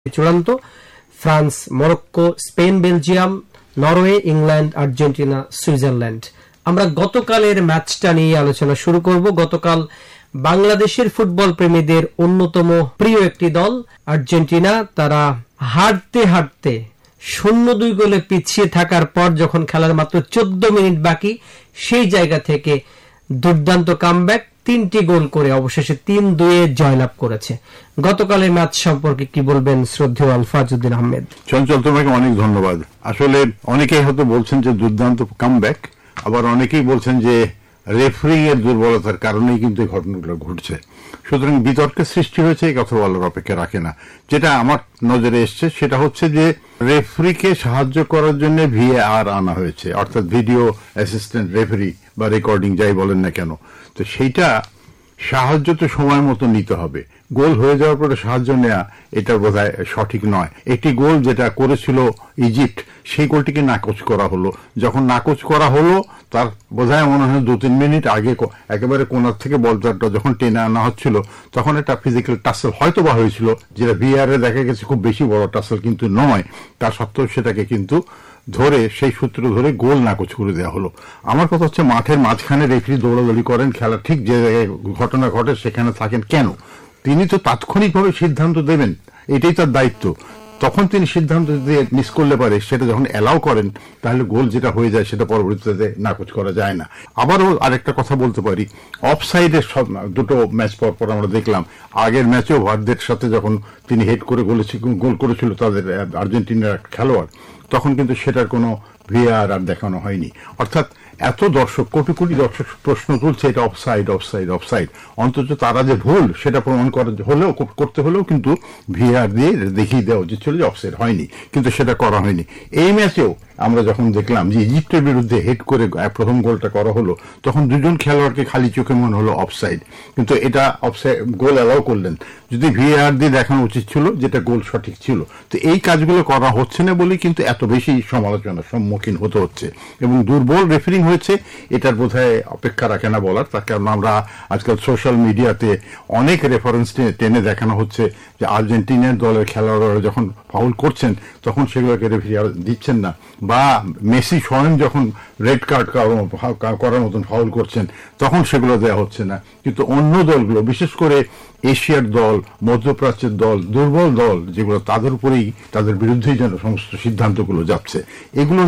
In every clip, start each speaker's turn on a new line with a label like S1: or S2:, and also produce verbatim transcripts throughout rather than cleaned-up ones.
S1: চূড়ান্ত France, Morocco, Spain, Belgium, Norway, England, Argentina, Switzerland. আমরা গতকালের ম্যাচটা নিয়ে আলোচনা শুরু করব। গতকাল বাংলাদেশের ফুটবল প্রেমীদের অন্যতম প্রিয় একটি দল আর্জেন্টিনা, তারা হারতে হারতে শূন্য দুই গোলে পিছিয়ে থাকার পর যখন খেলার মাত্র চোদ্দ মিনিট বাকি, সেই জায়গা থেকে দুর্দান্ত কামব্যাক, তিনটি গোল করে অবশেষে তিন দুইয়ে জয়লাভ করেছে। গতকালের ম্যাচ সম্পর্কে কি বলবেন শ্রদ্ধেয় আলফাজউদ্দিন আহমেদ?
S2: চঞ্চল, তোমাকে অনেক ধন্যবাদ। আসলে অনেকেই হয়তো বলছেন যে দুর্দান্ত কামব্যাক, আবার অনেকেই বলছেন যে রেফারি এর দুর্বলতার কারণেই কিন্তু এই ঘটনাগুলো ঘটছে। সুতরাং বিতর্কের সৃষ্টি হয়েছে, এই কথা বলার অপেক্ষা রাখে না। যেটা আমার নজরে এসছে সেটা হচ্ছে যে রেফারিকে সাহায্য করার জন্য ভিএআর আনা হয়েছে, অর্থাৎ ভিডিও অ্যাসিস্ট্যান্ট রেফারি বা রেকর্ডিং যাই বলেন না কেন। তো সেইটা সাহায্য তো সময় মতো নিতে হবে। গোল হয়ে যাওয়ার পরে সাহায্য নেওয়া এটা বোধহয় সঠিক নয়। একটি গোল যেটা করেছিল ইজিপ্ট, সেই গোলটিকে নাকচ করা হলো। যখন নাকচ করা হলো তার বোধহয় মনে হয় দু তিন মিনিট আগে একেবারে কোনার থেকে বলটা যখন টেনে আনা হচ্ছিল, তখন একটা ফিজিক্যাল টাসেল হয়তো বা হয়েছিল, যেটা ভিআরে দেখা গেছে খুব বেশি বড় টাসেল কিন্তু নয়। তা সত্ত্বেও সেটাকে কিন্তু ধরে সেই সূত্র ধরে গোল নাকচ করে দেওয়া হলো। আমার কথা হচ্ছে, মাঠের মাঝখানে রেফারি দৌড়াদৌড়ি করেন, খেলা ঠিক যে ঘটনা ঘটে সেখানে থাকেন কেন? তিনি তো তাৎক্ষণিকভাবে সিদ্ধান্ত দেবেন, এটাই তার দায়িত্ব। তখন তিনি সিদ্ধান্ত দিয়ে মিস করলে পারে, সেটা যখন অ্যালাউ করেন তাহলে গোল যেটা হয়ে যায় সেটা পরবর্তীতে নাকচ করা যায় না। আবারও আরেকটা কথা বলতে পারি, অফসাইডের সব দুটো ম্যাচ পর পর আমরা দেখলাম। আগের ম্যাচেও ভারতের সাথে যখন তিনি হেড করে গোল করেছিল তাদের আর্জেন্টিনার খেলোয়াড়, তখন কিন্তু সেটার কোনো ভিআর আর দেখানো হয়নি। অর্থাৎ এত দর্শক, কোটি কোটি দর্শক প্রশ্ন তুলছে এটা অফসাইড অফসাইড অফসাইড, অন্তত তারা যে ভুল সেটা প্রমাণ করা হলেও করতে হলেও কিন্তু ভিআর দিয়ে দেখিয়ে দেওয়া উচিত ছিল যে অফসাইড হয়নি, কিন্তু সেটা করা হয়নি। এই ম্যাচেও আমরা যখন দেখলাম যে ইজিপ্টের বিরুদ্ধে হেড করে প্রথম গোলটা করা হলো, তখন দুজন খেলোয়াড়কে খালি চোখে মনে হলো অফসাইড, কিন্তু এটা অফসাইড গোল অ্যালাউ করলেন। যদি ভিআর দিয়ে দেখানো উচিত ছিল যেটা গোল সঠিক ছিল। তো এই কাজগুলো করা হচ্ছে না বলেই কিন্তু এত বেশি সমালোচনার সম্মুখীন হতে হচ্ছে এবং দুর্বল রেফারিং হয়েছে, এটার বোধহয় অপেক্ষা রাখে না বলার। তার কারণ আমরা আজকাল সোশ্যাল মিডিয়াতে অনেক রেফারেন্স টেনে দেখানো হচ্ছে যে আর্জেন্টিনার দলের খেলোয়াড়রা যখন ফাউল করছেন তখন সেগুলোকে রেফারি দিচ্ছেন না, বা মেসি স্বয়ং যখন রেড কার্ড করার মতন ফাউল করছেন তখন সেগুলো দেওয়া হচ্ছে না। কিন্তু অন্য দলগুলো, বিশেষ করে এশিয়ার দল, মধ্যপ্রাচ্যের দল, দুর্বল দল যেগুলো, তাদের উপরেই, তাদের বিরুদ্ধেই যেন সমস্ত সিদ্ধান্তগুলো যাচ্ছে। এগুলো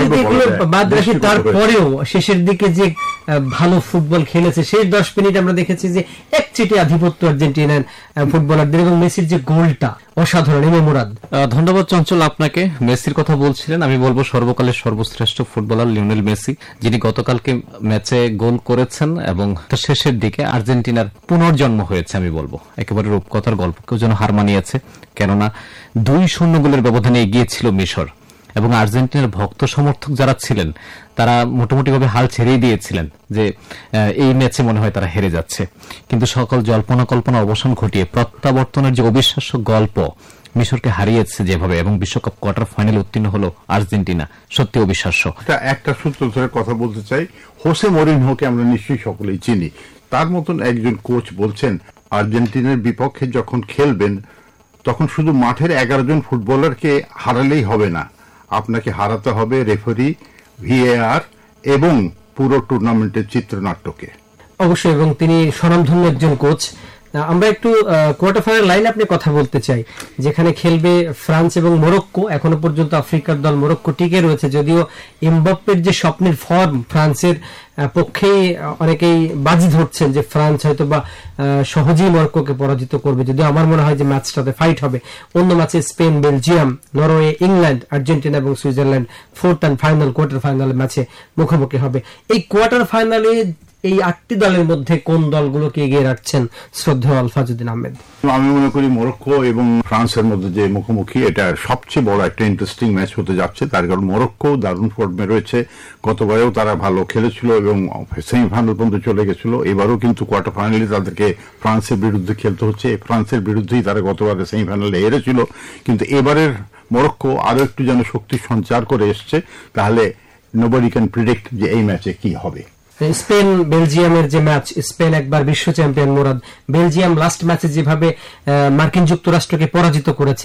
S2: নিশ্চিত
S1: তারপরেও শেষের দিকে যে ভালো ফুটবল খেলেছে, সেই দশ মিনিট আমরা দেখেছি যে একচেটিয়া আধিপত্য আর্জেন্টিনার ফুটবলারদের, এবং মেসির যে গোলটা অসাধারণ। এম এ মুরাদ,
S3: ধন্যবাদ চঞ্চল আপনাকে। মেসির কথা বলছিলেন, আমি বলবো সর্বকালের সর্বশ্রেষ্ঠ ফুটবলার লিওনেল মেসি, যিনি গতকালকে ম্যাচে গোল করেছেন এবং শেষের দিকে আর্জেন্টিনার পুনর্জন্ম হয়েছে। আমি বলবো একেবারে রূপকথার গল্প, কেউ যেন হার মানিয়েছে। কেননা দুই শূন্য গোলের ব্যবধানে এগিয়ে ছিল মিশর, এবং আর্জেন্টিনার ভক্ত সমর্থক যারা ছিলেন তারা মোটামুটিভাবে হাল ছেড়েই দিয়েছিলেন যে এই ম্যাচে মনে হয় তারা হেরে যাচ্ছে। কিন্তু সকল জল্পনা কল্পনা অবসান ঘটিয়ে প্রত্যাবর্তনের যে অবিশ্বাস্য গল্প, মিশরকে হারিয়েছে যেভাবে এবং বিশ্বকাপ কোয়ার্টার ফাইনালে উত্তীর্ণ হলো আর্জেন্টিনা, সত্যি অবিশ্বাস্য।
S2: একটা সূত্র ধরে কথা বলতে চাই, হোসে মরিনহোকে আমরা নিশ্চয়ই সকলেই চিনি। তার মতন একজন কোচ বলছেন আর্জেন্টিনার বিপক্ষে যখন খেলবেন তখন শুধু মাঠের এগারো জন ফুটবলারকে হারালেই হবে না, আপনাকে হারাতে হবে রেফারি, ভিএআর এবং পুরো টুর্নামেন্টের চিত্রনাট্যকে।
S1: অবশ্যই, এবং তিনি স্বনামধন্য একজন কোচ। আমরা একটু কোয়ার্টার ফাইনাল লাইন আপনি কথা বলতে চাই, যেখানে খেলবে ফ্রান্স এবং মরক্কো। এখনো পর্যন্ত আফ্রিকার দল মরক্কো টিকে রয়েছে, যদিও এমবাপ্পের যে স্বপ্নের ফর্ম, ফ্রান্সের পক্ষেই অনেকেই বাজি ধরছেন যে ফ্রান্স হয়তো বা সহজেই মরক্কোকে পরাজিত করবে, যদিও আমার মনে হয় যে ম্যাচটাতে ফাইট হবে। অন্য ম্যাচে Spain, Belgium, Norway, England, Argentina এবং Switzerland fourth and final quarter final ম্যাচে মুখোমুখি হবে। এই কোয়ার্টার ফাইনালে এই আটটি দলের মধ্যে কোন দলগুলোকে এগিয়ে রাখছেন শ্রদ্ধেয় আলফাজউদ্দিন আহমেদ?
S2: আমি মনে করি মরক্কো এবং ফ্রান্সের মধ্যে যে মুখোমুখি, এটা সবচেয়ে বড় একটা ইন্টারেস্টিং ম্যাচ হতে যাচ্ছে। তার কারণ মরক্কো দারুণ ফর্মে রয়েছে, গতবারেও তারা ভালো খেলেছিল এবং সেমিফাইনাল পর্যন্ত চলে গেছিল। এবারও কিন্তু কোয়ার্টার ফাইনালে তাদেরকে ফ্রান্সের বিরুদ্ধে খেলতে হচ্ছে। ফ্রান্সের বিরুদ্ধেই তারা গতবারে সেমিফাইনালে হেরেছিল, কিন্তু এবারের মরক্কো আরো একটু যেন শক্তি সঞ্চার করে এসছে। তাহলে নোবডি ক্যান প্রিডিক্ট যে এই ম্যাচে কি হবে।
S1: স্পেন বেলজিয়ামের যে ম্যাচ, স্পেন একবার বিশ্ব চ্যাম্পিয়ন মুরাদ, বেলজিয়াম লাস্ট ম্যাচে যেভাবে মার্কিন যুক্তরাষ্ট্রকে পরাজিত করেছে,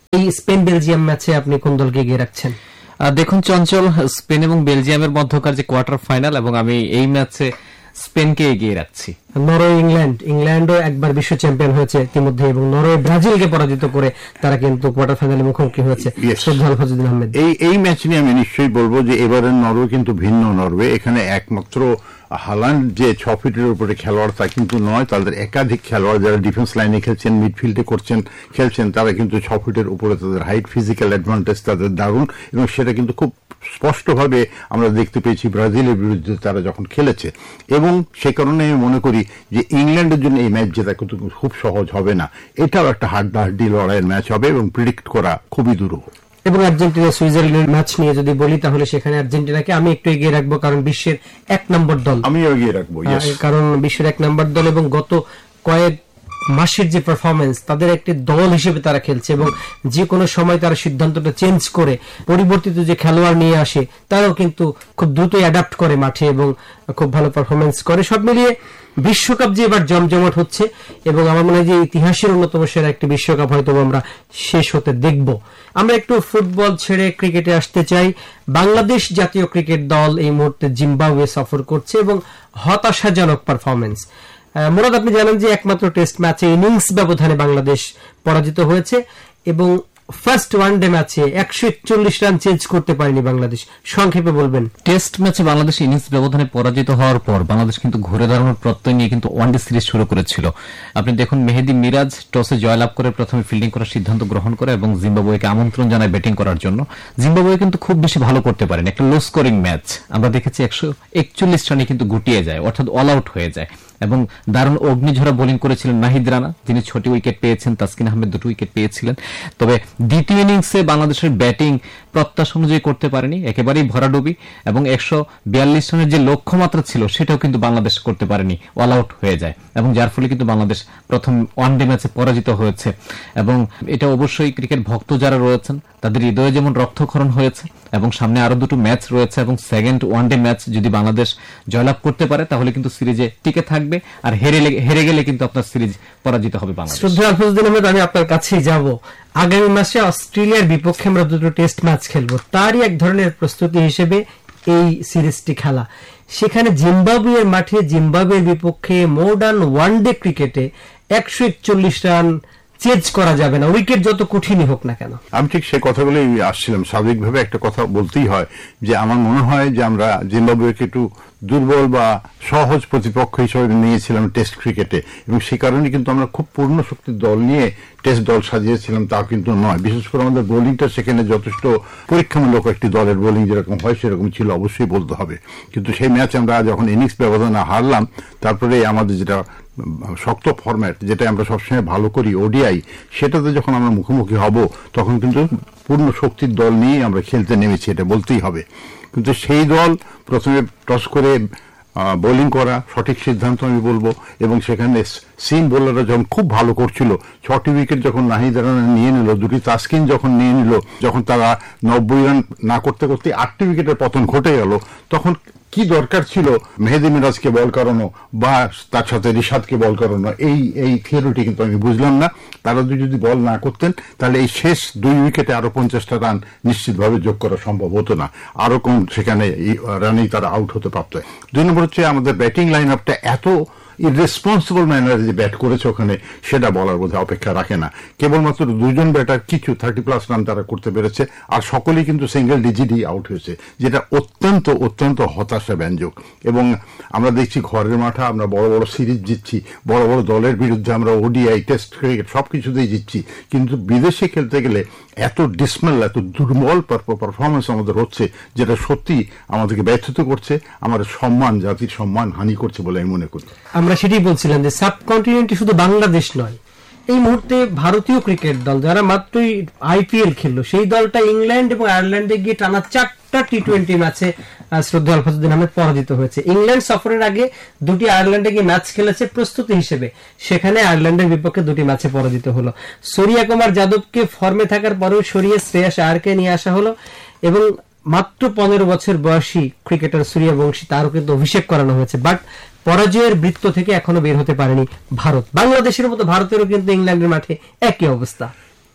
S1: এই স্পেন বেলজিয়াম ম্যাচে আপনি কোন দলকে এগিয়ে রাখছেন?
S3: দেখুন চঞ্চল, স্পেন এবং বেলজিয়ামের মধ্যকার যে কোয়ার্টার ফাইনাল, এবং আমি এই ম্যাচে স্পেনকে এগিয়ে রাখছি।
S1: নরওয়ে ইংল্যান্ড, ইংল্যান্ডও একবার বিশ্ব চ্যাম্পিয়ন হয়েছে ইতিমধ্যে, এবং নরওয়ে ব্রাজিলকে পরাজিত করে তারা কিন্তু কোয়ার্টার ফাইনালে মুখোমুখি হয়েছে। ফজলুদ্দিন আহমেদ,
S2: এই এই ম্যাচ নিয়ে আমি নিশ্চয়ই বলবো যে এবারের নরওয়ে কিন্তু ভিন্ন নরওয়ে। এখানে একমাত্র হালান্ড যে ছ ফিটের উপরে খেলোয়াড় তা কিন্তু নয়, তাদের একাধিক খেলোয়াড় যারা ডিফেন্স লাইনে খেলছেন, মিডফিল্ডে করছেন খেলছেন, তারা কিন্তু ছ ফিটের উপরে, তাদের হাইট, ফিজিক্যাল অ্যাডভান্টেজ তাদের দারুণ, এবং সেটা কিন্তু খুব স্পষ্টভাবে আমরা দেখতে পেয়েছি ব্রাজিলের বিরুদ্ধে তারা যখন খেলেছে। এবং সে কারণে আমি মনে করি যে ইংল্যান্ডের জন্য এই ম্যাচ জেতা কিন্তু খুব সহজ হবে না, এটাও একটা হাড্ডাহাড্ডি লড়াইয়ের ম্যাচ হবে এবং প্রিডিক্ট করা খুবই দুরূহ।
S1: এবং আর্জেন্টিনা সুইজারল্যান্ডের ম্যাচ নিয়ে যদি বলি তাহলে সেখানে আর্জেন্টিনাকে আমি একটু এগিয়ে রাখবো, কারণ বিশ্বের এক নম্বর দল,
S2: আমি এগিয়ে রাখবো,
S1: কারণ বিশ্বের এক নম্বর দল এবং গত কয়েক মাসের যে পারফরমেন্স, তাদের একটি দল হিসেবে তারা খেলছে এবং যে কোনো সময় তারা সিদ্ধান্তটা চেঞ্জ করে পরিবর্তিত যে খেলোয়াড় নিয়ে আসে তারাও কিন্তু খুব দ্রুত অ্যাডাপ্ট করে মাঠে এবং খুব ভালো পারফরমেন্স করে। সব মিলিয়ে বিশ্বকাপ যে এবার জমজমাট হচ্ছে, এবং আমার মনে হয় যে ইতিহাসের অন্যতম সেরা একটি বিশ্বকাপ হয়তো আমরা শেষ হতে দেখব। আমরা একটু ফুটবল ছেড়ে ক্রিকেটে আসতে চাই। বাংলাদেশ জাতীয় ক্রিকেট দল এই মুহূর্তে জিম্বাবুয়ে সফর করছে এবং হতাশাজনক পারফরমেন্স। মুরাদ, আপনি জানেন যে একমাত্র টেস্ট ম্যাচে ইনিংস ব্যবধানে বাংলাদেশ পরাজিত হয়েছে এবং ফার্স্ট ওয়ানডে ম্যাচে একশো একচল্লিশ রান চেঞ্জ করতে পারেনি বাংলাদেশ। সংক্ষেপে বলবেন।
S3: টেস্ট ম্যাচে বাংলাদেশ ইনিংস ব্যবধানে পরাজিত হওয়ার পর বাংলাদেশ কিন্তু ঘুরে দাঁড়ানোর প্রত্যয় নিয়ে কিন্তু ওয়ানডে সিরিজ শুরু করেছিল। আপনি দেখুন, মেহেদী মিরাজ টসে জয়লাভ করে প্রথমে ফিল্ডিং করার সিদ্ধান্ত গ্রহণ করে এবং জিম্বাবুয়েকে আমন্ত্রণ জানায় ব্যাটিং করার জন্য। জিম্বাবুয়ে কিন্তু খুব বেশি ভালো করতে পারেন, একটা লো স্কোরিং ম্যাচ আমরা দেখেছি, একশো একচল্লিশ রানে কিন্তু গুটিয়ে যায়, অর্থাৎ অল আউট হয়ে যায়। এবং দারুণ অগ্নিঝরা বোলিং করেছিলেন নাহিদ রানা, যিনি ছটি উইকেট পেয়েছেন, তাসকিন আহমেদ দুটো উইকেট পেয়েছিলেন। তবে দ্বিতীয় ইনিংসে বাংলাদেশের ব্যাটিং প্রত্যাশা অনুযায়ী করতে পারেনি, একেবারেই ভরাডুবি, এবং একশো বিয়াল্লিশ রানের যে লক্ষ্যমাত্রা ছিল সেটাও কিন্তু বাংলাদেশ করতে পারেনি, অল আউট হয়ে যায়, এবং যার ফলে কিন্তু বাংলাদেশ প্রথম ওয়ানডে ম্যাচে পরাজিত হয়েছে। এবং এটা অবশ্যই ক্রিকেট ভক্ত যারা রয়েছেন তাদের হৃদয়ে যেমন রক্তক্ষরণ হয়েছে, এবং সামনে আরো দুটো ম্যাচ রয়েছে, এবং সেকেন্ড ওয়ানডে ম্যাচ যদি বাংলাদেশ জয়লাভ করতে পারে তাহলে কিন্তু সিরিজে টিকে থাকবে, আর হেরে হেরে গেলে কিন্তু আপনার সিরিজ পরাজিত হবে বাংলাদেশ।
S1: শ্রদ্ধা আলফাজুদ্দিন আহমেদ, আমি আপনার কাছেই যাব। আগামী মাসে অস্ট্রেলিয়ার বিপক্ষে আমরা দুটো টেস্ট ম্যাচ খেলবো, তারই এক ধরনের প্রস্তুতি হিসেবে এই সিরিজটি খেলা। সেখানে জিম্বাবুয়ের মাঠে জিম্বাবুয়ের বিপক্ষে মডার্ন ওয়ানডে ক্রিকেটে একশো একচল্লিশ রান চেঞ্জ করা যাবে না, উইকেট যত কঠিনই হোক না কেন।
S2: আমি ঠিক সে কথাগুলোই আসছিলাম। স্বাভাবিকভাবে একটা কথা বলতেই হয় যে আমার মনে হয় যে আমরা জিম্বাবুয়েকে একটু দুর্বল বা সহজ প্রতিপক্ষ হিসেবে নিয়েছিলাম টেস্ট ক্রিকেটে, এবং সে কারণে কিন্তু আমরা খুব পূর্ণ শক্তির দল নিয়ে টেস্ট দল সাজিয়েছিলাম, তা কিন্তু নয়। বিশেষ করে আমাদের বোলিংটা সেখানে যথেষ্ট পরীক্ষামূলক একটি দলের বোলিং যেরকম হয় সেরকম ছিল, অবশ্যই বলতে হবে। কিন্তু সেই ম্যাচ আমরা যখন ইনিংস ব্যবধানে হারলাম, তারপরে আমাদের যেটা শক্ত ফরম্যাট, যেটা আমরা সবসময় ভালো করি, ওডিআই, সেটাতে যখন আমরা মুখোমুখি হব তখন কিন্তু পূর্ণ শক্তির দল নিয়ে আমরা খেলতে নেমেছি, এটা বলতেই হবে। কিন্তু সেই দল প্রথমে টস করে বোলিং করা সঠিক সিদ্ধান্ত আমি বলবো, এবং সেখানে সিম বোলাররা যখন খুব ভালো করছিল, ছটি উইকেট যখন নাহিদ রানা নিয়ে নিল, দুটি তাসকিন যখন নিয়ে নিল, যখন তারা নব্বই রান না করতে করতে আটটি উইকেটের পতন ঘটে গেল, তখন কি দরকার ছিল মেহেদী মিরাজকে বল করানো বা তার সাথে রিশাদকে বল করানো? এই এই থিওরিটি কিন্তু আমি বুঝলাম না। তারা যদি বল না করতেন তাহলে এই শেষ দুই উইকেটে আরো পঞ্চাশটা রান নিশ্চিতভাবে যোগ করা সম্ভব হতো না, আরো কম সেখানে রানেই তারা আউট হতে পারত। দুই নম্বর হচ্ছে আমাদের ব্যাটিং লাইন আপটা এত ইরেসপন্সিবল ম্যানারে যে ব্যাট করেছে ওখানে, সেটা বলার বোধহয় অপেক্ষা রাখে না। কেবলমাত্র দুজন ব্যাটার কিছু থার্টি প্লাস রান তারা করতে পেরেছে, আর সকলেই কিন্তু সিঙ্গেল ডিজিটই আউট হয়েছে, যেটা অত্যন্ত অত্যন্ত হতাশা ব্যঞ্জক। এবং আমরা দেখছি ঘরের মাঠে আমরা বড় বড় সিরিজ জিতছি, বড় বড় দলের বিরুদ্ধে আমরা ওডিআই টেস্ট ক্রিকেট সবকিছুতেই জিতছি, কিন্তু বিদেশে খেলতে গেলে এত ডিসমেল, এত দুর্বল পারফরমেন্স আমাদের হচ্ছে, যেটা সত্যি আমাদেরকে ব্যর্থিত করছে, আমাদের সম্মান, জাতির সম্মান হানি করছে বলে আমি মনে করি।
S1: আমরা সেটাই বলছিলাম যে সাবকন্টিনেন্টে শুধু বাংলাদেশ নয়, এই মুহূর্তে ভারতীয় ক্রিকেট দল যারা মাত্রই আইপিএল খেললো, সেই দলটা ইংল্যান্ড এবং আয়ারল্যান্ডে গিয়ে টানা চারটা টি টোয়েন্টি ম্যাচে শ্রদ্ধা আলফাজুদ্দিন আহমেদ পরাজিত হয়েছে। ইংল্যান্ড সফরের আগে দুটি আয়ারল্যান্ডে গিয়ে ম্যাচ খেলেছে প্রস্তুতি হিসেবে, সেখানে আয়ারল্যান্ডের বিপক্ষে দুটি ম্যাচে পরাজিত হলো। সূর্যা কুমার যাদবকে ফর্মে থাকার পরেও সরিয়ে শ্রেয়াস আয়ারকে নিয়ে আসা হলো, এবং মাত্র পনেরো বছর বয়সী ক্রিকেটার সূর্যবংশী তারও কিন্তু অভিষেক করানো হয়েছে। বাট পরাজয়ের বৃত্ত থেকে এখনো বের হতে পারেনি ভারত। বাংলাদেশের মতো ভারতেরও কিন্তু ইংল্যান্ডের মাঠে একই অবস্থা।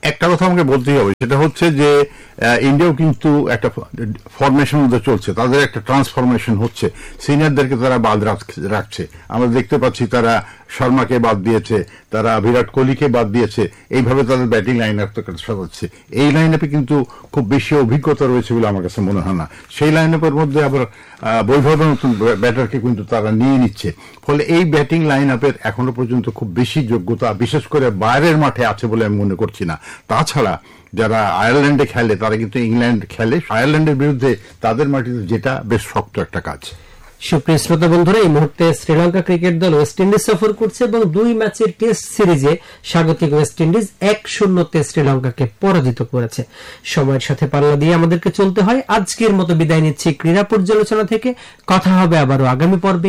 S2: একটা কথা আমাকে বলতেই হবে, সেটা হচ্ছে যে ইন্ডিয়াও কিন্তু একটা ফরমেশন মধ্যে চলছে, তাদের একটা ট্রান্সফরমেশন হচ্ছে, সিনিয়রদেরকে তারা বাদ রাখছে। আমরা দেখতে পাচ্ছি তারা শর্মাকে বাদ দিয়েছে, তারা বিরাট কোহলিকে বাদ দিয়েছে, এইভাবে তাদের ব্যাটিং লাইন আপ সাজাচ্ছে। এই লাইন আপে কিন্তু খুব বেশি অভিজ্ঞতা রয়েছে বলে আমার কাছে মনে হয় না। সেই লাইন আপের মধ্যে আবার বৈভবের নতুন ব্যাটারকে কিন্তু তারা নিয়ে নিচ্ছে, ফলে এই ব্যাটিং লাইন আপের এখনো পর্যন্ত খুব বেশি যোগ্যতা বিশেষ করে বাইরের মাঠে আছে বলে আমি মনে করছি না। তাছাড়া যারা আয়ারল্যান্ডে খেলে তারা কিন্তু ইংল্যান্ড খেলে, আয়ারল্যান্ডের বিরুদ্ধে তাদের মাটিতে যেটা বেশ শক্ত একটা কাজ।
S1: সুপ্রিয় শ্রোতা বন্ধুরা, এই মুহূর্তে শ্রীলঙ্কা ক্রিকেট দল ওয়েস্ট ইন্ডিজ সফর করছে এবং দুই ম্যাচের টেস্ট সিরিজে স্বাগতিক ওয়েস্ট ইন্ডিজ এক শূন্যতে শ্রীলঙ্কাকে পরাজিত করেছে। সময়ের সাথে পাল্লা দিয়ে আমাদেরকে চলতে হয়। আজকের মতো বিদায় নিচ্ছি ক্রীড়া পর্যালোচনা থেকে। কথা হবে আবারও আগামী পর্বে।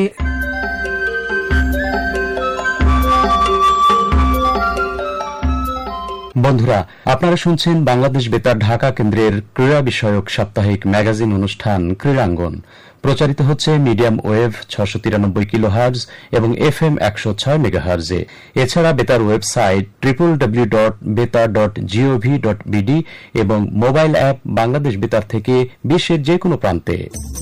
S4: বন্ধুরা, আপনারা শুনছেন বাংলাদেশ বেতার ঢাকা কেন্দ্রের ক্রীড়া বিষয়ক সাপ্তাহিক ম্যাগাজিন অনুষ্ঠান ক্রীড়াঙ্গন। প্রচারিত হচ্ছে মিডিয়াম ওয়েভ ছশো তিরানব্বই কিলো হার্জ এবং এফ এম একশো ছয় মেগা হার্জে। এছাড়া বেতার ওয়েবসাইট ট্রিপল ডব্লিউ ডট বেতার ডট জিওভি ডট বিডি এবং মোবাইল অ্যাপ বাংলাদেশ বেতার থেকে বিশ্বের যে কোনো প্রান্তে।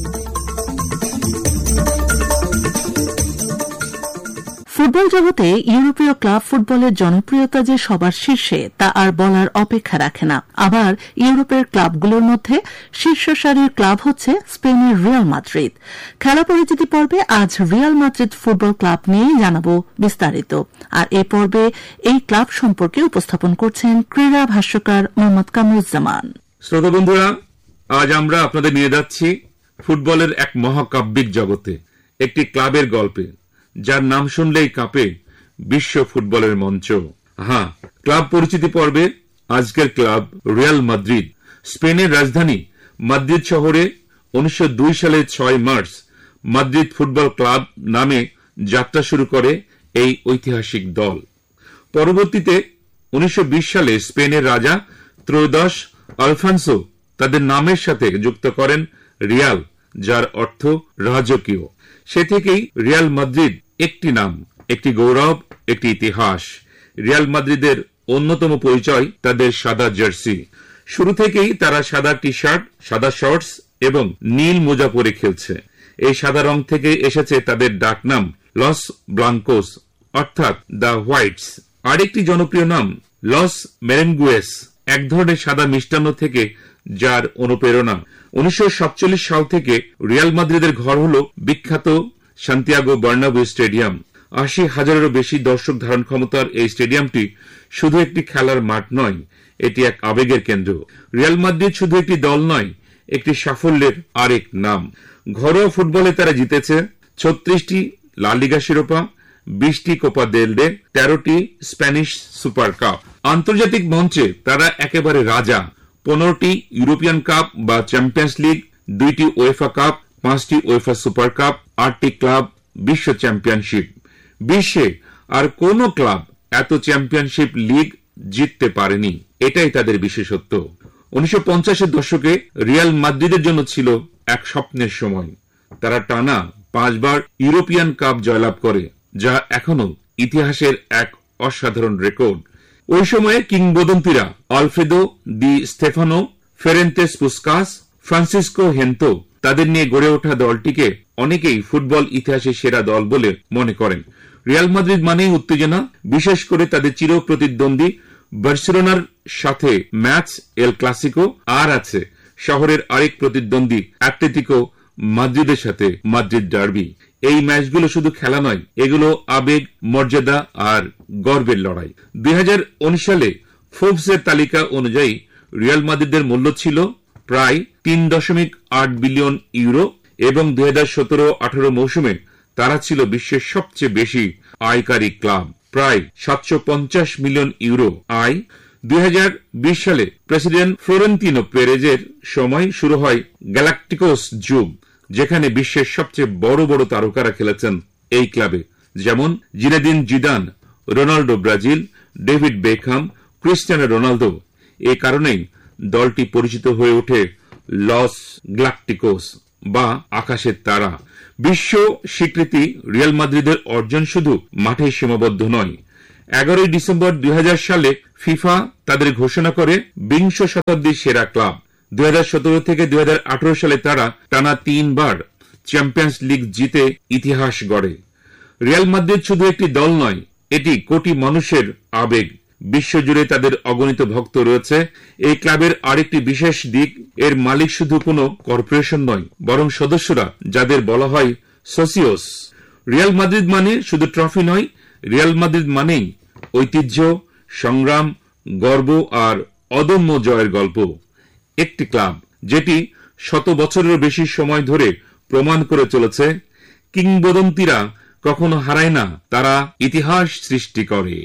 S5: ফুটবল জগতে ইউরোপীয় ক্লাব ফুটবলের জনপ্রিয়তা যে সবার শীর্ষে তা আর বলার অপেক্ষা রাখে না। আবার ইউরোপের ক্লাবগুলোর মধ্যে শীর্ষ সারির ক্লাব হচ্ছে স্পেনের রিয়াল মাদ্রিদ। খেলা পরিচিতি পর্বে আজ রিয়াল মাদ্রিদ ফুটবল ক্লাব নিয়ে জানাবো বিস্তারিত। আর এই পর্বে এই ক্লাব সম্পর্কে উপস্থাপন করছেন ক্রীড়া ভাষ্যকার মোহাম্মদ কামরুজ্জামান।
S6: শ্রোতা বন্ধুরা, আজ আমরা আপনাদের নিয়ে যাচ্ছি ফুটবলের এক মহাকাব্যিক জগতে, একটি ক্লাবের গল্পে যার নাম শুনলেই কাঁপে বিশ্ব ফুটবলের মঞ্চ। হ্যাঁ, ক্লাব পরিচিতি পর্বে আজকের ক্লাব রিয়াল মাদ্রিদ। স্পেনের রাজধানী মাদ্রিদ শহরে উনিশশো দুই সালের ছয় মার্চ মাদ্রিদ ফুটবল ক্লাব নামে যাত্রা শুরু করে এই ঐতিহাসিক দল। পরবর্তীতে উনিশশো বিশ সালে স্পেনের রাজা ত্রয়োদশ আলফান্সো তাদের নামের সাথে যুক্ত করেন রিয়াল, যার অর্থ রাজকীয়। সে থেকেই রিয়াল মাদ্রিদ একটি নাম, একটি গৌরব, একটি ইতিহাস। রিয়াল মাদ্রিদের অন্যতম পরিচয় তাদের সাদা জার্সি। শুরু থেকেই তারা সাদা টি শার্ট, সাদা শর্টস এবং নীল মোজা পরে খেলছে। এই সাদা রং থেকে এসেছে তাদের ডাকনাম লস ব্লাঙ্কোস, অর্থাৎ দ্য হোয়াইটস। আরেকটি জনপ্রিয় নাম লস মেরেঙ্গুয়েস, এক ধরনের সাদা মিষ্টান্ন থেকে যার অনুপ্রেরণা। উনিশশো সাতচল্লিশ সাল থেকে রিয়াল মাদ্রিদের ঘর হল বিখ্যাত সান্তিয়াগো বার্নাব্যু স্টেডিয়াম। আশি হাজারেরও বেশি দর্শক ধারণ ক্ষমতার এই স্টেডিয়ামটি শুধু একটি খেলার মাঠ নয়, এটি এক আবেগের কেন্দ্র। রিয়াল মাদ্রিদ শুধু একটি দল নয়, একটি সাফল্যের আরেক নাম। ঘরোয়া ফুটবলে তারা জিতেছে ছত্রিশটি লা লিগা শিরোপা, বিশটি কোপা দেল রে, তেরোটি স্প্যানিশ সুপার কাপ। আন্তর্জাতিক মঞ্চে তারা একেবারে রাজা। পনেরোটি ইউরোপিয়ান কাপ বা চ্যাম্পিয়ন্স লিগ, দুইটি ওয়েফা কাপ, পাঁচটি ওয়েফা সুপার কাপ, আটটি ক্লাব বিশ্ব চ্যাম্পিয়নশিপ। বিশ্বে আর কোন ক্লাব এত চ্যাম্পিয়নশিপ লিগ জিততে পারেনি, এটাই তাদের বিশেষত্ব। উনিশশো পঞ্চাশের দশকে রিয়াল মাদ্রিদের জন্য ছিল এক স্বপ্নের সময়। তারা টানা পাঁচবার ইউরোপিয়ান কাপ জয়লাভ করে, যা এখনো ইতিহাসের এক অসাধারণ রেকর্ড। ওই সময়ে কিংবদন্তিরা আলফ্রেদো দি স্টেফানো, ফেরেন্তেস পুস্কাস, ফ্রান্সিসকো হেন্তো, তাদের নিয়ে গড়ে ওঠা দলটিকে অনেকেই ফুটবল ইতিহাসের সেরা দল বলে মনে করেন। রিয়াল মাদ্রিদ মানেই উত্তেজনা, বিশেষ করে তাদের চির প্রতিদ্বন্দ্বী বার্সেলোনার সাথে ম্যাচ এল ক্লাসিকো, আর আছে শহরের আরেক প্রতিদ্বন্দ্বী অ্যাটলেটিকো মাদ্রিদের সাথে মাদ্রিদ ডার্বি। এই ম্যাচগুলো শুধু খেলা নয়, এগুলো আবেগ, মর্যাদা আর গর্বের লড়াই। দুই হাজার উনিশ সালে ফোর্বসের তালিকা অনুযায়ী রিয়াল মাদ্রিদের মূল্য ছিল প্রায় তিন দশমিক আট বিলিয়ন ইউরো এবং দুই হাজার সতেরো আঠারো মৌসুমে তারা ছিল বিশ্বের সবচেয়ে বেশি আয়কারী ক্লাব, প্রায় সাতশো পঞ্চাশ মিলিয়ন ইউরো আয়। দুই হাজার বিশ সালে প্রেসিডেন্ট ফ্লোরেন্তিনো পেরেজের সময় শুরু হয় গ্যালাকটিকোস যুগ, যেখানে বিশ্বের সবচেয়ে বড় বড় তারকারা খেলেছেন এই ক্লাবে, যেমন Zinedine Zidane, Ronaldo Brazil, David Beckham, Cristiano Ronaldo. এ কারণেই দলটি পরিচিত হয়ে ওঠে লস গ্যালাকটিকোস বা আকাশের তারা। বিশ্ব স্বীকৃতি রিয়াল মাদ্রিদের অর্জন শুধু মাঠে সীমাবদ্ধ নয়। এগারোই ডিসেম্বর দুই হাজার সালে ফিফা তাদের ঘোষণা করে বিংশ শতাব্দীর সেরা ক্লাব। দুই হাজার সতেরো থেকে দুই হাজার আঠারো সালে তারা টানা তিনবার চ্যাম্পিয়ন্স লিগ জিতে ইতিহাস গড়ে। রিয়াল মাদ্রিদ শুধু একটি দল নয়, এটি কোটি মানুষের আবেগ। বিশ্বজুড়ে তাদের অগণিত ভক্ত রয়েছে। এই ক্লাবের আরেকটি বিশেষ দিক, এর মালিক শুধু কোনো কর্পোরেশন নয়, বরং সদস্যরা, যাদের বলা হয় সোসিওস। রিয়াল মাদ্রিদ মানে শুধু ট্রফি নয়, রিয়াল মাদ্রিদ মানেই ঐতিহ্য, সংগ্রাম, গর্ব আর অদম্য জয়ের গল্প। একটি ক্লাব যেটি শত বছরের বেশি সময় ধরে প্রমাণ করে চলেছে, কিংবদন্তিরা কখনো হারায় না, তারা ইতিহাস সৃষ্টি করে।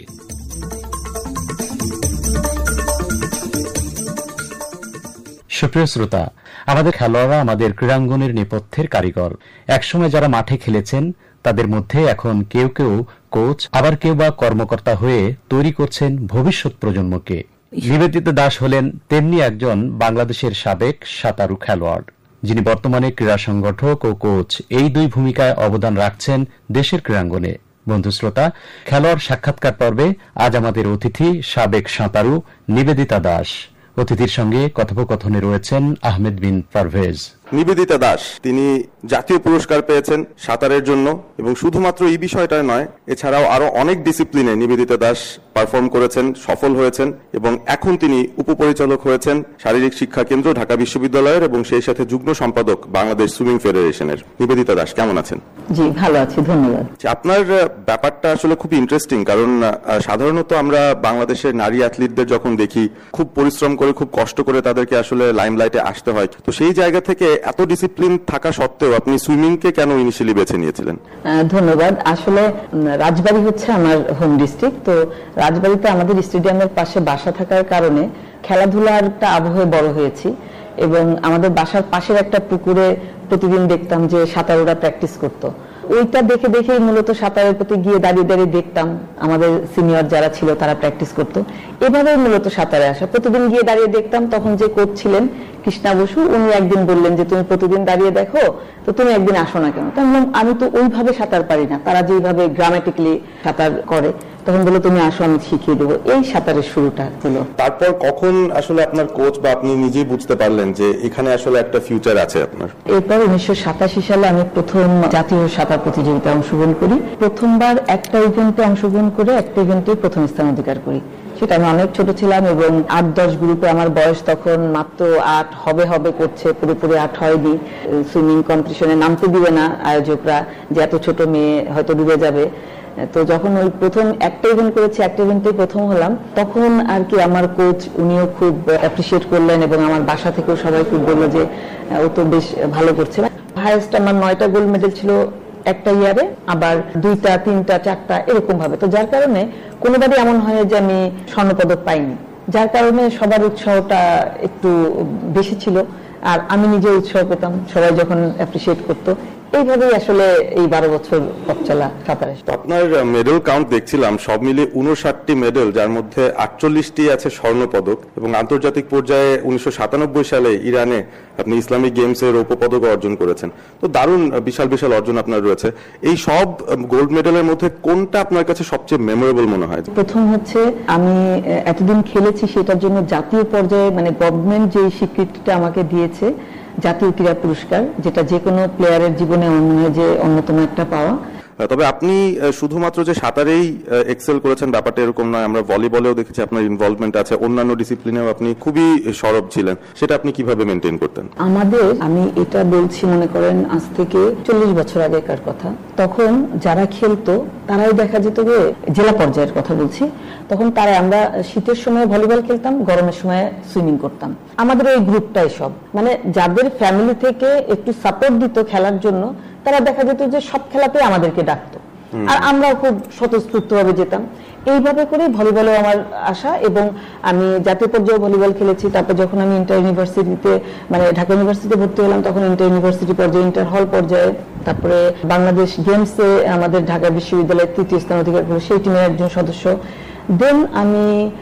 S4: সুপ্রিয় শ্রোতা, আমাদের খেলোয়াড়রা আমাদের ক্রীড়াঙ্গনের নেপথ্যের কারিগর। একসময় যারা মাঠে খেলেছেন তাদের মধ্যে এখন কেউ কেউ কোচ, আবার কেউ বা কর্মকর্তা হয়ে তৈরি করছেন ভবিষ্যৎ প্রজন্মকে। নিবেদিতা দাস হলেন তেমনি একজন বাংলাদেশের সাবেক সাঁতারু খেলোয়াড়, যিনি বর্তমানে ক্রীড়া সংগঠক ও কোচ, এই দুই ভূমিকায় অবদান রাখছেন দেশের ক্রীড়াঙ্গনে। বন্ধু শ্রোতা, খেলোয়াড় সাক্ষাৎকার পর্বে আজ আমাদের অতিথি সাবেক সাঁতারু নিবেদিতা দাস। অতিথির সঙ্গে কথোপকথনে রয়েছেন আহমেদ বিন পারভেজ।
S7: নিবেদিতা দাস, তিনি জাতীয় পুরস্কার পেয়েছেন সাঁতারের জন্য, এবং শুধুমাত্র এই বিষয়টা নয়, এছাড়াও আরো অনেক ডিসিপ্লিনে নিবেদিতা দাস পারফর্ম করেছেন, সফল হয়েছেন, এবং এখন তিনি উপপরিচালক হয়েছেন শারীরিক শিক্ষা কেন্দ্র ঢাকা বিশ্ববিদ্যালয়ের, এবং সেই সাথে যুগ্ম সম্পাদক বাংলাদেশ সুইমিং ফেডারেশনের। নিবেদিতা দাস, কেমন আছেন?
S8: জি, ভালো আছি, ধন্যবাদ।
S7: আপনার ব্যাপারটা আসলে খুব ইন্টারেস্টিং, কারণ সাধারণত আমরা বাংলাদেশের নারী অ্যাথলিটদের যখন দেখি, খুব পরিশ্রম করে, খুব কষ্ট করে তাদেরকে আসলে লাইমলাইটে আসতে হয়। তো সেই জায়গা থেকে এত ডিসিপ্লিন থাকা সত্ত্বেও আপনি সুইমিংকে কেন ইনিশিয়ালি বেছে নিয়েছিলেন?
S8: ধন্যবাদ। আসলে রাজবাড়ী হচ্ছে আমার হোম ডিস্ট্রিক্ট, তো রাজবাড়ীতে আমাদের স্টেডিয়ামের পাশে বাসা থাকার কারণে খেলাধুলার একটা আবহে বড় হয়েছি, এবং আমাদের বাসার পাশের একটা পুকুরে প্রতিদিন দেখতাম যে সাঁতারুরা প্র্যাকটিস করতো। ওইটা দেখে দেখেই মূলত সাঁতারের প্রতি গিয়ে দাঁড়িয়ে দাঁড়িয়ে দেখতাম আমাদের সিনিয়র যারা ছিল তারা প্র্যাকটিস করতো। এভাবে মূলত সাঁতারে আসা, প্রতিদিন গিয়ে দাঁড়িয়ে দেখতাম। তখন যে কোচ ছিলেন কৃষ্ণা বসু, উনি একদিন বললেন যে তুমি প্রতিদিন দাঁড়িয়ে দেখো, তো তুমি একদিন আসো না কেন? তখন আমি তো ওইভাবে সাঁতার পারি না, তারা যেভাবে গ্রামেটিক্যালি সাঁতার করে, তখন বলে তুমি আসো, আমি শিখিয়ে দেবো। এই সাঁতারের শুরুটা হলো।
S7: তারপর কখন আসলে আপনার কোচ বা আপনি নিজেই বুঝতে পারলেন যে এখানে আসলে একটা ফিউচার আছে আপনার?
S8: এরপর উনিশশো সাতাশি সালে আমি প্রথম জাতীয় সাঁতার প্রতিযোগিতায় অংশগ্রহণ করি। প্রথমবার একটা ইভেন্টে অংশগ্রহণ করে একটা ইভেন্টে প্রথম স্থান অধিকার করি। সেটা আমি অনেক ছোট ছিলাম, এবং আট দশ গ্রুপে আমার বয়স তখন মাত্র আট হবে হবে করছে, পুরোপুরি আট হয়নি। সুইমিং কম্পিটিশনে নামতে দিবে না আয়োজকরা, যে এত ছোট মেয়ে হয়তো ডুবে যাবে। তো যখন ওই প্রথম একটা ইভেন্ট করেছি, একটা ইভেন্টে প্রথম হলাম, তখন আর কি আমার কোচ উনিও খুব অ্যাপ্রিসিয়েট করলেন, এবং আমার বাসা থেকেও সবাই খুব বললো যে ও তো বেশ ভালো করছে। হাইয়েস্ট আমার নয়টা গোল্ড মেডেল ছিল একটা ইয়ারে, আবার দুইটা, তিনটা, চারটা এরকম ভাবে। তো যার কারণে কোনোবারই এমন হয় যে আমি স্বর্ণপদক পাইনি, যার কারণে সবার উৎসাহটা একটু বেশি ছিল, আর আমি নিজে উৎসাহ পেতাম, সবাই যখন অ্যাপ্রিসিয়েট করতো। এইভাবেই আসলে এই বারো বছর পথ চলা সাঁতারে।
S7: আপনার মেডেল কাউন্ট দেখছিলাম, সব মিলে উনষাটটি মেডেল, যার মধ্যে আটচল্লিশটি আছে স্বর্ণ পদক, এবং আন্তর্জাতিক পর্যায়ে উনিশশো সাতানব্বই সালে ইরানে আপনি ইসলামিক গেমস এর রৌপ্য পদক অর্জন করেছেন। তো দারুণ বিশাল বিশাল অর্জন আপনার রয়েছে। এই সব গোল্ড মেডেলের মধ্যে কোনটা আপনার কাছে সবচেয়ে মেমোরেবল মনে হয়?
S8: প্রথম হচ্ছে আমি এতদিন খেলেছি সেটার জন্য জাতীয় পর্যায়ে, মানে গভর্নমেন্ট যে স্বীকৃতিটা আমাকে দিয়েছে, জাতীয় ক্রীড়া পুরস্কার, যেটা যে কোনো প্লেয়ারের জীবনে মনে হয় যে অন্যতম একটা পাওয়া।
S7: তবে আপনি শুধুমাত্র যে সাঁতারেই এক্সেল করেছেন ব্যাপারটা এরকম নয়, আমরা ভলিবলেও দেখেছি আপনার ইনভলভমেন্ট আছে, অন্যান্য ডিসিপ্লিনেও আপনি খুবই সরব ছিলেন। সেটা আপনি কিভাবে মেনটেন করতেন?
S8: আমাদের, আমি এটা বলছি মনে করেন আজ থেকে চল্লিশ বছর আগেকার কথা, তখন যারা খেলতো তারাই দেখা যেত যে জেলা পর্যায়ের কথা বলছি, তখন তারা, আমরা শীতের সময় ভলিবল খেলতাম, গরমের সময় সুইমিং করতাম। আমাদের ওই গ্রুপটাই সব, মানে যাদের ফ্যামিলি থেকে একটু সাপোর্ট দিত খেলার জন্য, তারা দেখা যেত যে সব খেলাতে আমাদেরকে ডাকতো, আর আমরাও খুব স্বতঃস্ফূর্ত ভাবে যেতাম। এইভাবে করে ভলিবলে আমার আসা, এবং আমি জাতীয় পর্যায়ে ভলিবল খেলেছি। তারপর যখন আমি ইন্টার ইউনিভার্সিটিতে, মানে ঢাকা ইউনিভার্সিটিতে ভর্তি হলাম, তখন ইন্টার ইউনিভার্সিটি পর্যায়ে, ইন্টার হল পর্যায়ে, তারপরে বাংলাদেশ গেমসে আমাদের ঢাকা বিশ্ববিদ্যালয়ের তৃতীয় স্থান অধিকার করে সেই টিমের একজন সদস্য। দেন আমি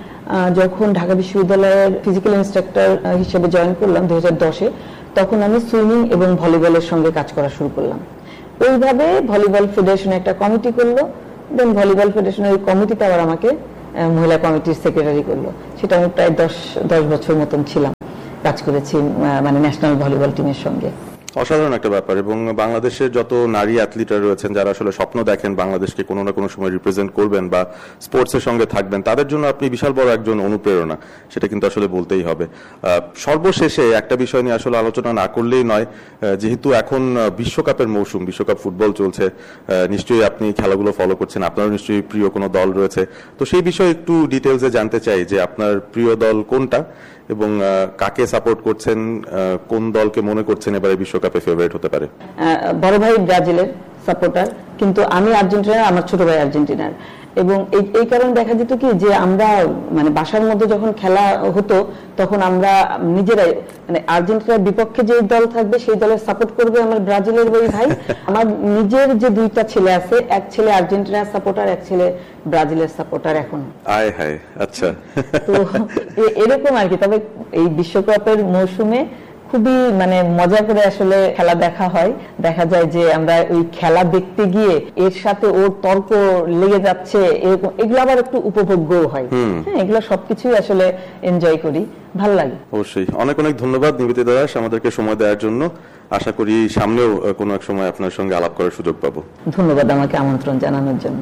S8: যখন ঢাকা বিশ্ববিদ্যালয়ের ফিজিক্যাল ইনস্ট্রাক্টর হিসেবে জয়েন করলাম দুই হাজার দশে, তখন আমি সুইমিং এবং ভলিবলের সঙ্গে কাজ করা শুরু করলাম। ওইভাবে ভলিবল ফেডারেশন একটা কমিটি করলো, দেন ভলিবল ফেডারেশনের ওই কমিটিতে আবার আমাকে মহিলা কমিটির সেক্রেটারি করলো, সেটা আমি প্রায় দশ দশ বছর মতন ছিলাম, কাজ করেছি মানে ন্যাশনাল ভলিবল টিমের সঙ্গে।
S7: অসাধারণ একটা ব্যাপার। এবং বাংলাদেশের যত নারী অ্যাথলিটরা রয়েছেন যারা আসলে স্বপ্ন দেখেন বাংলাদেশকে কোনো না কোনো সময় রিপ্রেজেন্ট করবেন বা স্পোর্টসের সঙ্গে থাকবেন, তাদের জন্য আপনি বিশাল বড় একজন অনুপ্রেরণা, সেটা কিন্তু আসলে বলতেই হবে। সর্বশেষে একটা বিষয় নিয়ে আসলে আলোচনা না করলেই নয়, যেহেতু এখন বিশ্বকাপের মৌসুম, বিশ্বকাপ ফুটবল চলছে, নিশ্চয়ই আপনি খেলাগুলো ফলো করছেন, আপনারও নিশ্চয়ই প্রিয় কোনো দল রয়েছে, তো সেই বিষয়ে একটু ডিটেলসে জানতে চাই যে আপনার প্রিয় দল কোনটা এবং কাকে সাপোর্ট করছেন, কোন দলকে মনে করছেন এবারে বিশ্বকাপে ফেভারিট হতে পারে?
S8: বড় ভাই ব্রাজিলের সাপোর্টার, কিন্তু আমি আর্জেন্টিনার, আমার ছোট ভাই আর্জেন্টিনার। এবং এই কারণে দেখা যেত কি যে আমরা মানে বাসার মধ্যে যখন খেলা হতো তখন আমরা নিজেরাই মানে আর্জেন্টিনার বিপক্ষে যে দল থাকবে সেই দলের সাপোর্ট করবে আমার ব্রাজিলের ওই ভাই। আমার নিজের যে দুইটা ছেলে আছে, এক ছেলে আর্জেন্টিনার সাপোর্টার, এক ছেলে ব্রাজিলের সাপোর্টার এখন।
S7: আয় হায়, আচ্ছা।
S8: তো এরকম আর কি। তবে এই বিশ্বকাপের মৌসুমে খুবই মানে মজা করে আসলে খেলা দেখা হয়। দেখা যায় যে আমরা ওই খেলা দেখতে গিয়ে এর সাথে ওর তর্ক লেগে যাচ্ছে, এরকম এগুলো আবার একটু উপভোগ্যও হয়। হ্যাঁ, এগুলো সবকিছুই আসলে এনজয় করি, ভালো লাগে।
S7: অবশ্যই। অনেক অনেক ধন্যবাদ নিবেদিতা দাস আমাদেরকে সময় দেওয়ার জন্য। আশা করি সামনেও কোনো এক সময় আপনার সঙ্গে আলাপ করার সুযোগ পাবো।
S8: ধন্যবাদ আমাকে আমন্ত্রণ জানানোর জন্য।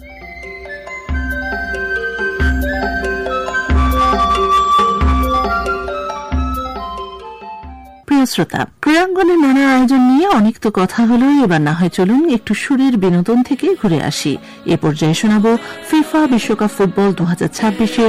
S5: প্রিয় শ্রোতা, ক্রীড়াঙ্গনে নানা আয়োজন নিয়ে অনেক তো কথা হলো, এবার না হয় চলুন একটু সুরের বিনোদন থেকে ঘুরে আসি। এ পর্যায়ে শোনাবো ফিফা বিশ্বকাপ ফুটবল দু হাজার ছাব্বিশে